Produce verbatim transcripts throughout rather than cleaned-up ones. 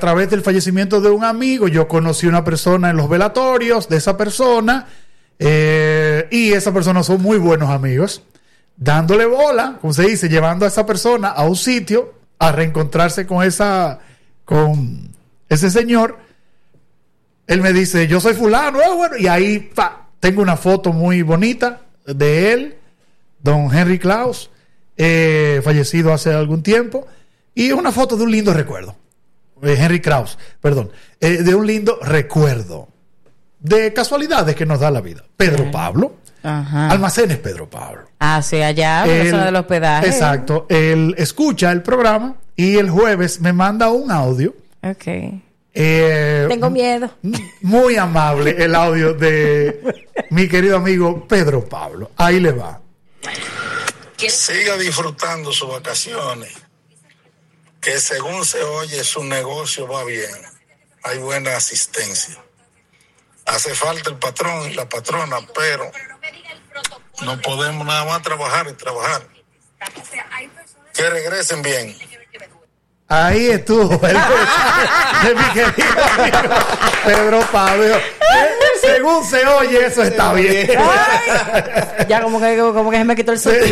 través del fallecimiento de un amigo, yo conocí una persona en los velatorios de esa persona, eh, y esa persona son muy buenos amigos, dándole bola, como se dice, llevando a esa persona a un sitio a reencontrarse con esa, con ese señor. Él me dice, yo soy fulano, eh, bueno, y ahí pa, tengo una foto muy bonita de él, don Henry Claus, eh, fallecido hace algún tiempo, y una foto de un lindo recuerdo. Eh, Henry Kraus, perdón, eh, de un lindo recuerdo de casualidades que nos da la vida. Pedro uh-huh. Pablo, Ajá. Almacenes Pedro Pablo. Ah, sí, allá, en la zona del hospedaje. Exacto, él escucha el programa y el jueves me manda un audio. Ok. Eh, Tengo miedo. Muy amable el audio de mi querido amigo Pedro Pablo. Ahí le va. Que siga disfrutando sus vacaciones, que según se oye su negocio va bien, hay buena asistencia. Hace falta el patrón y la patrona, pero no podemos nada más trabajar y trabajar. Que regresen bien. Ahí estuvo el de mi querido amigo Pedro Pablo. Según se oye, eso está bien. Ay, ya como que, como que se me quitó el sonido.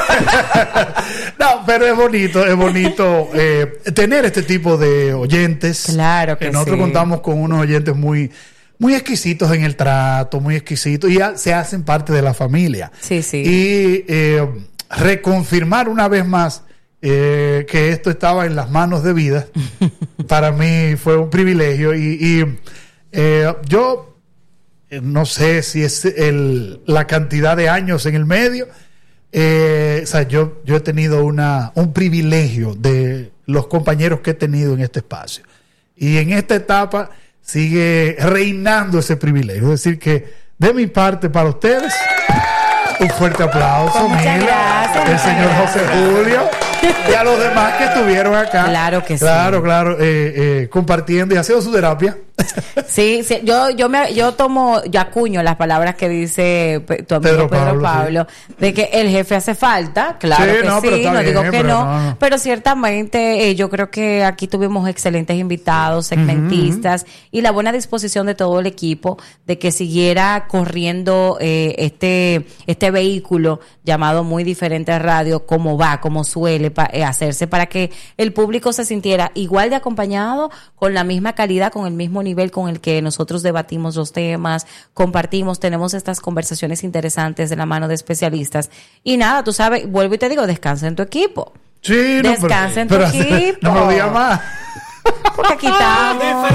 No, pero es bonito, es bonito eh, tener este tipo de oyentes. Claro que eh, Nosotros sí. contamos con unos oyentes muy, muy exquisitos en el trato, muy exquisitos, y ya se hacen parte de la familia. Sí, sí. Y eh, reconfirmar una vez más eh, que esto estaba en las manos de Vida, para mí fue un privilegio. Y, y eh, yo... no sé si es el, la cantidad de años en el medio. Eh, o sea, yo, yo he tenido una, un privilegio de los compañeros que he tenido en este espacio. Y en esta etapa sigue reinando ese privilegio. Es decir, que de mi parte para ustedes, un fuerte aplauso. Muchas Mila, gracias, el señor José Julio y a los demás que estuvieron acá. Claro que sí. Claro, claro, eh, eh, compartiendo y haciendo su terapia. Sí, sí, yo yo me yo tomo, yo acuño las palabras que dice tu amigo Pedro Pedro Pablo, Pablo, sí. de que el jefe hace falta, claro Sí, que no, pero sí, está no bien, digo que pero no, no, no. pero ciertamente eh, yo creo que aquí tuvimos excelentes invitados, segmentistas, uh-huh. y la buena disposición de todo el equipo de que siguiera corriendo eh, este este vehículo llamado Muy Diferente Radio, como va, como suele pa, eh, hacerse, para que el público se sintiera igual de acompañado, con la misma calidad, con el mismo nivel con el que nosotros debatimos los temas, compartimos, tenemos estas conversaciones interesantes de la mano de especialistas. Y nada, tú sabes, vuelvo y te digo, descansa en tu equipo. Sí, no, descansa pero, en tu pero, equipo. No me lo diga más. Porque aquí estamos.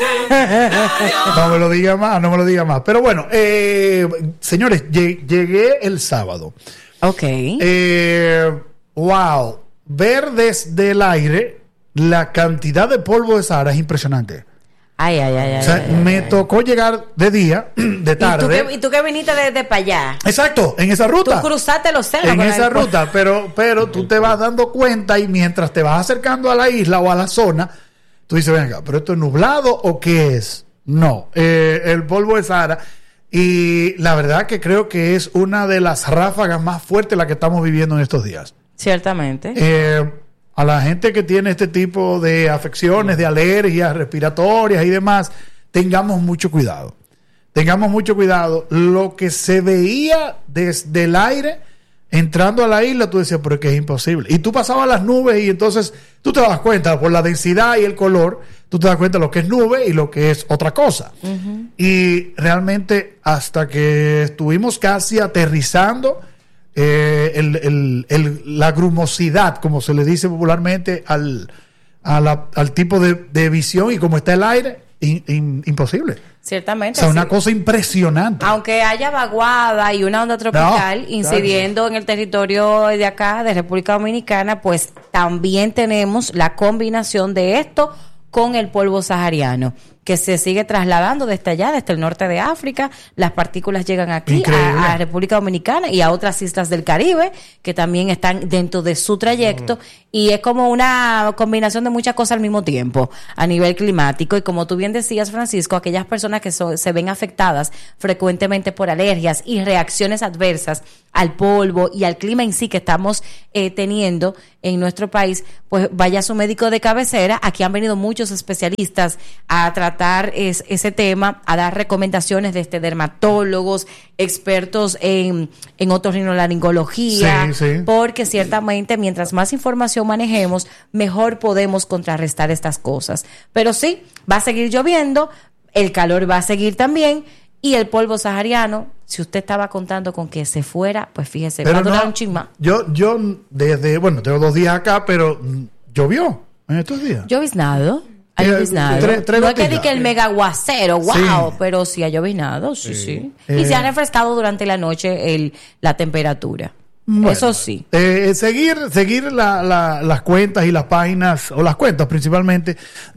No me lo diga más, no me lo diga más. Pero bueno, eh, señores, llegué el sábado. Ok. Eh, wow. Ver desde el aire la cantidad de polvo de Sahara es impresionante. Ay, ay, ay. O sea, ay, me ay, tocó llegar de día, de tarde. ¿Y tú que, y tú que viniste desde para allá? Exacto, en esa ruta. Tú cruzaste los cerros. En esa ruta, pero, pero tú te vas dando cuenta y mientras te vas acercando a la isla o a la zona, tú dices, venga, ¿pero esto es nublado o qué es? No, eh, el polvo de Sahara. Y la verdad que creo que es una de las ráfagas más fuertes la que estamos viviendo en estos días. Ciertamente. Eh, a la gente que tiene este tipo de afecciones, de alergias respiratorias y demás, tengamos mucho cuidado. Tengamos mucho cuidado. Lo que se veía desde el aire, entrando a la isla, tú decías, pero es que es imposible. Y tú pasabas las nubes y entonces tú te das cuenta, por la densidad y el color, tú te das cuenta de lo que es nube y lo que es otra cosa. Uh-huh. Y realmente hasta que estuvimos casi aterrizando, Eh, el, el, el, la grumosidad, como se le dice popularmente, al, a la, al tipo de, de visión y como está el aire, in, in, imposible. Ciertamente. O sea, una sí. cosa impresionante. Aunque haya vaguada y una onda tropical no, incidiendo claro. en el territorio de acá, de República Dominicana, pues también tenemos la combinación de esto con el polvo sahariano, que se sigue trasladando desde allá, desde el norte de África. Las partículas llegan aquí a, a República Dominicana y a otras islas del Caribe que también están dentro de su trayecto, mm. y es como una combinación de muchas cosas al mismo tiempo a nivel climático. Y como tú bien decías, Francisco, aquellas personas que so, se ven afectadas frecuentemente por alergias y reacciones adversas al polvo y al clima en sí que estamos eh, teniendo en nuestro país, pues vaya a su médico de cabecera. Aquí han venido muchos especialistas a tratar es, ese tema, a dar recomendaciones de este dermatólogos, expertos en, en otorrinolaringología, sí, sí. porque ciertamente mientras más información manejemos, mejor podemos contrarrestar estas cosas. Pero sí, va a seguir lloviendo, el calor va a seguir también, y el polvo sahariano, si usted estaba contando con que se fuera, pues fíjese, pero va a durar no, un chin más. Yo, yo desde, bueno, tengo dos días acá, pero llovió en estos días. Lloviznado. Ha lloviznado. Tres, tres no es que diga el mega aguacero, wow, sí. pero sí ha lloviznado, sí, sí. sí. Eh, y se ha refrescado durante la noche el, la temperatura. Bueno, eso sí. Eh, seguir seguir la, la, las cuentas y las páginas, o las cuentas principalmente,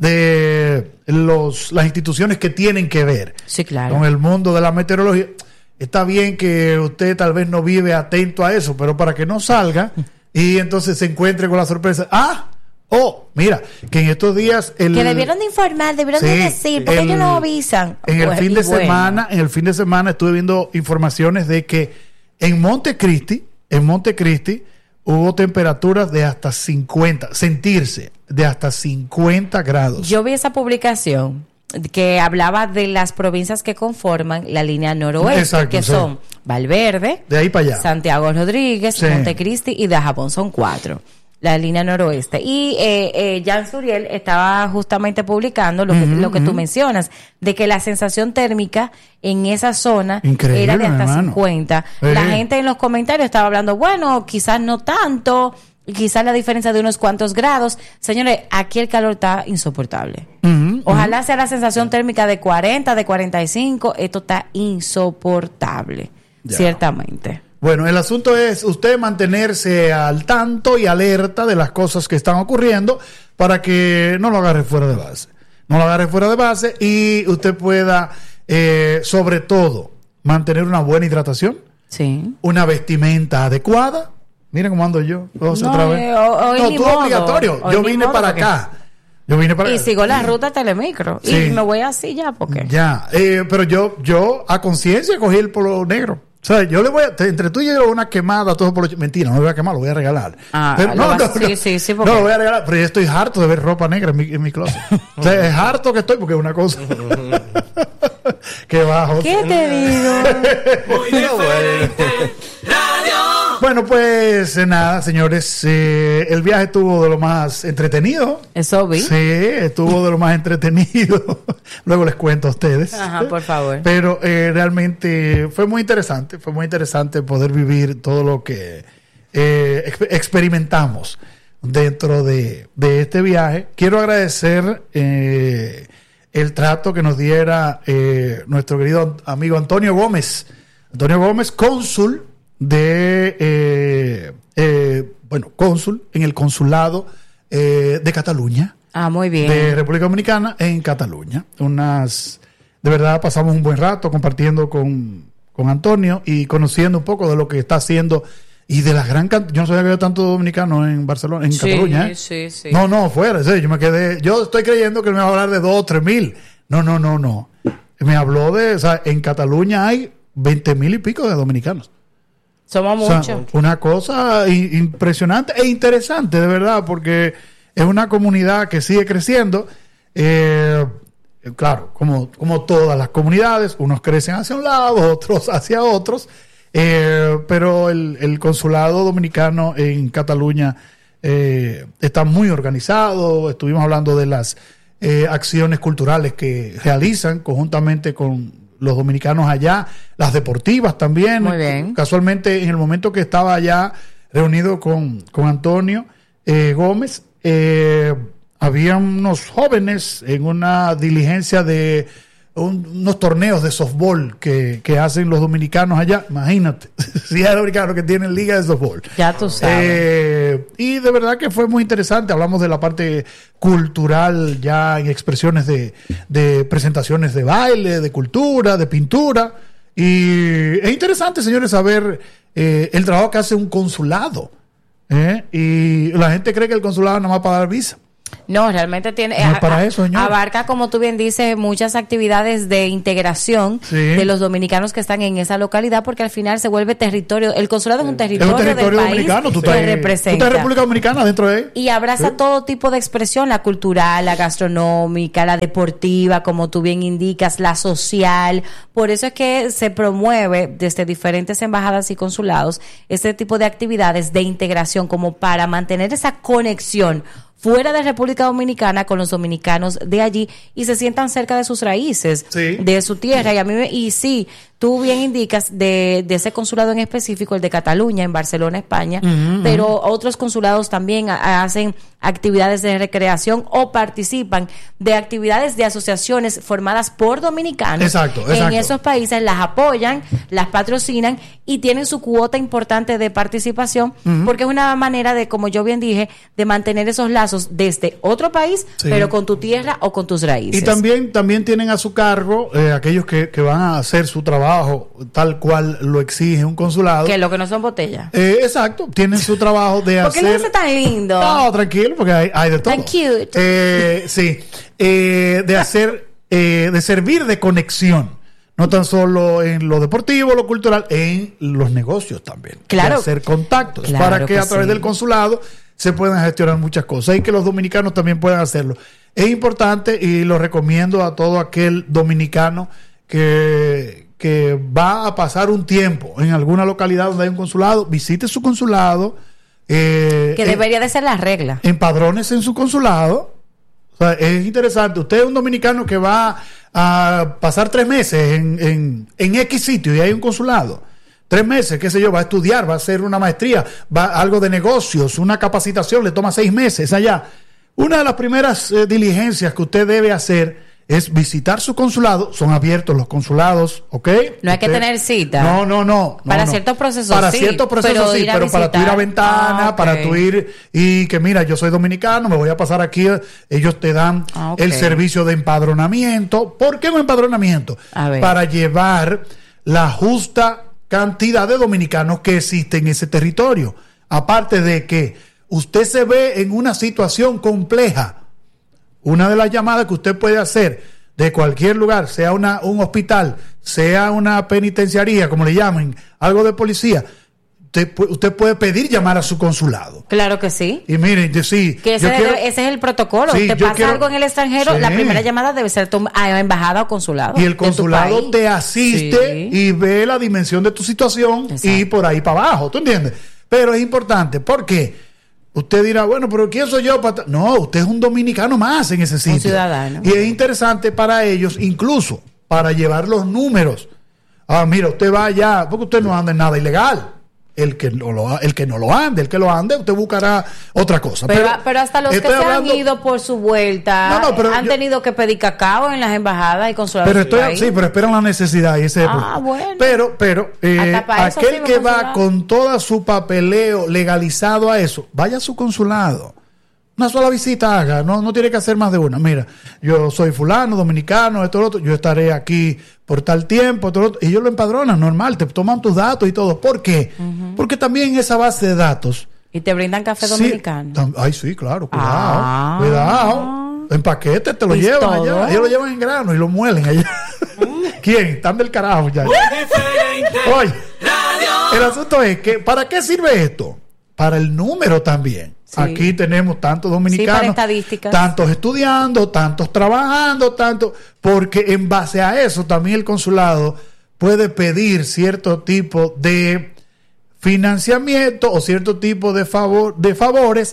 de los las instituciones que tienen que ver sí, claro. con el mundo de la meteorología. Está bien que usted tal vez no vive atento a eso, pero para que no salga y entonces se encuentre con la sorpresa. ¡Ah! Oh, mira, que en estos días... El, que debieron de informar, debieron sí, de decir, porque el, ellos no avisan. En el pues, fin de bueno. semana, en el fin de semana estuve viendo informaciones de que en Montecristi, en Montecristi, hubo temperaturas de hasta cincuenta, sentirse de hasta cincuenta grados. Yo vi esa publicación que hablaba de las provincias que conforman la línea noroeste, Exacto, que sí. son Valverde, de ahí para allá, Santiago Rodríguez, sí. Montecristi y Dajabón, son cuatro. La línea noroeste. Y eh, eh, Jan Suriel estaba justamente publicando lo que, uh-huh, lo que uh-huh. tú mencionas, de que la sensación térmica en esa zona Increíble, era de hasta hermano. cincuenta. Eh. La gente en los comentarios estaba hablando, bueno, quizás no tanto, quizás la diferencia de unos cuantos grados. Señores, aquí el calor está insoportable. Uh-huh, Ojalá uh-huh. sea la sensación térmica de cuarenta, de cuarenta y cinco. Esto está insoportable, ya. ciertamente. Bueno, el asunto es usted mantenerse al tanto y alerta de las cosas que están ocurriendo para que no lo agarre fuera de base. No lo agarre fuera de base y usted pueda, eh, sobre todo, mantener una buena hidratación, sí. una vestimenta adecuada. Miren cómo ando yo. No, otra vez. Eh, o, no, todo obligatorio. Hoy yo vine para porque... acá. Yo vine para y sigo la ruta Telemicro. Sí. Y me voy así ya, porque. Ya, eh, pero yo, yo a conciencia cogí el polo negro. O sea, yo le voy a, entre tú y yo una quemada a todos por los... Mentira, no me voy a quemar, lo voy a regalar. Ah, pero, no, vas, no, sí, no, sí, sí, porque... no, lo voy a regalar, pero yo estoy harto de ver ropa negra en mi, en mi closet. O sea, es harto que estoy porque es una cosa... Qué bajo. ¿Qué te digo? Muy diferente. Radio. Bueno, pues nada, señores, eh, el viaje estuvo de lo más entretenido. Eso vi. Sí, estuvo de lo más entretenido. Luego les cuento a ustedes. Ajá, por favor. Pero eh, realmente fue muy interesante, fue muy interesante poder vivir todo lo que eh, exp- experimentamos dentro de, de este viaje. Quiero agradecer eh, el trato que nos diera eh, nuestro querido amigo Antonio Gómez. Antonio Gómez, cónsul de, eh, eh, bueno, cónsul en el consulado eh, de Cataluña. Ah, muy bien. De República Dominicana en Cataluña. Unas, de verdad pasamos un buen rato compartiendo con, con Antonio y conociendo un poco de lo que está haciendo y de la gran cantidad. Yo no sabía que había tantos dominicanos en Barcelona, en sí, Cataluña. ¿eh? Sí, sí. No, no, fuera. ¿sí? Yo me quedé, yo estoy creyendo que me va a hablar de dos o tres mil. No, no, no, no. Me habló de, o sea, en Cataluña hay veinte mil y pico de dominicanos. Somos o sea, muchos. Una cosa impresionante e interesante, de verdad, porque es una comunidad que sigue creciendo. Eh, claro, como, como todas las comunidades, unos crecen hacia un lado, otros hacia otros. Eh, pero el, el consulado dominicano en Cataluña eh, está muy organizado. Estuvimos hablando de las eh, acciones culturales que realizan conjuntamente con los dominicanos allá, las deportivas también. Muy bien. Casualmente, en el momento que estaba allá reunido con, con Antonio eh, Gómez, eh, había unos jóvenes en una diligencia de un, unos torneos de softball que, que hacen los dominicanos allá. Imagínate, si hay dominicanos que tienen liga de softball. Ya tú sabes. Eh, y de verdad que fue muy interesante. Hablamos de la parte cultural, ya en expresiones de, de presentaciones de baile, de cultura, de pintura. Y es interesante, señores, saber eh, el trabajo que hace un consulado. ¿eh? Y la gente cree que el consulado nada más para dar visa. No, realmente tiene No es para eso, señor. abarca, como tú bien dices, muchas actividades de integración Sí. de los dominicanos que están en esa localidad, porque al final se vuelve territorio. El consulado es un Es territorio, un territorio del dominicano. país Tú que estás, tú representa. estás en República Dominicana dentro de él. Y abraza Sí. todo tipo de expresión, la cultural, la gastronómica, la deportiva, como tú bien indicas, la social. Por eso es que se promueve desde diferentes embajadas y consulados este tipo de actividades de integración, como para mantener esa conexión fuera de República Dominicana con los dominicanos de allí y se sientan cerca de sus raíces, Sí. de su tierra. Y a mí me- y sí, tú bien indicas de, de ese consulado en específico, el de Cataluña, en Barcelona, España, Ujú, pero otros consulados también a- hacen actividades de recreación o participan de actividades de asociaciones formadas por dominicanos. Exacto, En exacto. esos países las apoyan, las patrocinan y tienen su cuota importante de participación, porque es una manera de, como yo bien dije, de mantener esos lazos desde otro país, Sí. pero con tu tierra o con tus raíces. Y también, también tienen a su cargo eh, aquellos que, que van a hacer su trabajo tal cual lo exige un consulado. Que lo que no son botellas. Eh, exacto, tienen su trabajo de ¿Por qué hacer... lo dice tan lindo? No, tranquilo, porque hay, hay de todo. Tan cute. Eh, sí, eh, de hacer, eh, de servir de conexión. No tan solo en lo deportivo, lo cultural, en los negocios también. Claro. De hacer contactos Claro para que, que a través sí. del consulado se puedan gestionar muchas cosas y que los dominicanos también puedan hacerlo. Es importante y lo recomiendo a todo aquel dominicano que, que va a pasar un tiempo en alguna localidad donde hay un consulado, visite su consulado. Eh, Que eh, debería de ser la regla. empadrones en su consulado. O sea, es interesante. Usted es un dominicano que va a pasar tres meses en, en, en X sitio y hay un consulado. Tres meses, qué sé yo, va a estudiar, va a hacer una maestría, va a algo de negocios, una capacitación, le toma seis meses allá. Una de las primeras eh, diligencias que usted debe hacer es visitar su consulado. Son abiertos los consulados, ¿ok? No hay que Usted- tener cita. No, no, no. no, Para no. ciertos procesos, Para sí, ciertos procesos pero sí, ir a pero para tu ir a visitar. ventana, Ah, ok. para tu ir y que mira, yo soy dominicano, me voy a pasar aquí. Ellos te dan Ah, ok. el servicio de empadronamiento. ¿Por qué un empadronamiento? A ver. Para llevar la justa cantidad de dominicanos que existe en ese territorio. Aparte de que usted se ve en una situación compleja. Una de las llamadas que usted puede hacer de cualquier lugar, sea una, un hospital, sea una penitenciaría, como le llamen, algo de policía, usted, pu- usted puede pedir llamar a su consulado. Claro que sí. Y miren, yo sí. Que ese, yo quiero- debe- ese es el protocolo. Sí, Te yo pasa quiero- algo en el extranjero, Sí. la primera llamada debe ser tu, a embajada o consulado. y el de tu consulado país. te asiste Sí. y ve la dimensión de tu situación y Exacto. por ahí para abajo, ¿tú entiendes? Pero es importante, ¿por qué? Usted dirá, bueno, pero ¿quién soy yo? para ta-?" No, usted es un dominicano más en ese sitio. ciudadano. Y es interesante para ellos, incluso para llevar los números. Ah, mira, usted va allá, porque usted no anda en nada ilegal. El que no lo, el que no lo ande, el que lo ande, usted buscará otra cosa. Pero, pero hasta los que estoy se hablando- han ido por su vuelta No, no, pero han yo- tenido que pedir cacao en las embajadas y consulados. Pero estoy, ahí. sí, pero esperan la necesidad y ese es el Ah, problema. bueno. Pero, pero eh, Hasta para eso aquel sirve que un va consulado. con todo su papeleo legalizado a eso, vaya a su consulado. Una sola visita haga, no, no tiene que hacer más de una. Mira, yo soy fulano, dominicano, esto, lo otro, yo estaré aquí por tal tiempo, esto, lo otro, y ellos lo empadronan, normal, te toman tus datos y todo. ¿Por qué? Porque también esa base de datos. Y te brindan café sí, dominicano. tam- ay, sí, claro, cuidado, Ah. cuidado. En paquete te lo ¿Y llevan todo? allá, ellos lo llevan en grano y lo muelen allá. ¿Quién? Están del carajo ya. Oye, el asunto es que, ¿para qué sirve esto? Para el número también. Sí. Aquí tenemos tantos dominicanos, Sí, para estadísticas. tantos estudiando, tantos trabajando, tantos, porque en base a eso también el consulado puede pedir cierto tipo de financiamiento o cierto tipo de favor, de favores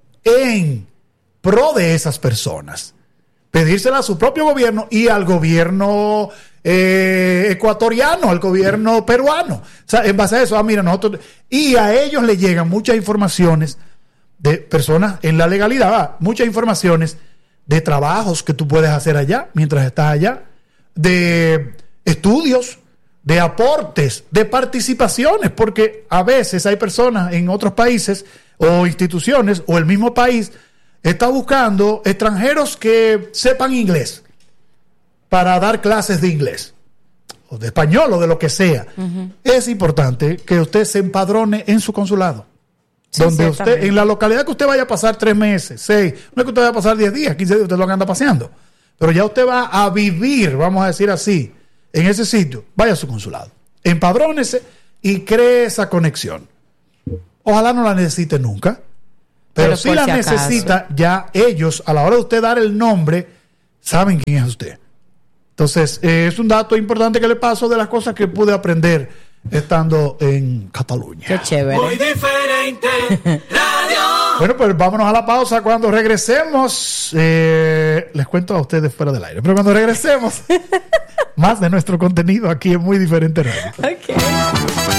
en pro de esas personas. Pedírsela a su propio gobierno y al gobierno eh, ecuatoriano, al gobierno peruano. O sea, en base a eso, ah, mira, nosotros. Y a ellos le llegan muchas informaciones de personas en la legalidad, ah, muchas informaciones de trabajos que tú puedes hacer allá mientras estás allá. de estudios, de aportes, de participaciones, porque a veces hay personas en otros países o instituciones o el mismo país está buscando extranjeros que sepan inglés para dar clases de inglés o de español o de lo que sea. Uh-huh. Es importante que usted se empadrone en su consulado. Sí, donde usted, en la localidad que usted vaya a pasar tres meses, seis, no es que usted vaya a pasar diez días, quince días, usted lo anda paseando. Pero ya usted va a vivir, vamos a decir así, en ese sitio, vaya a su consulado. Empadrónese y cree esa conexión. Ojalá no la necesite nunca. Pero, pero si la si necesita, ya ellos, a la hora de usted dar el nombre, saben quién es usted. Entonces, eh, es un dato importante que le paso de las cosas que pude aprender estando en Cataluña. Qué chévere. Muy diferente. Radio. Bueno, pues vámonos a la pausa. Cuando regresemos, eh, les cuento a ustedes fuera del aire. Pero cuando regresemos, más de nuestro contenido aquí en Muy Diferente Radio. Okay.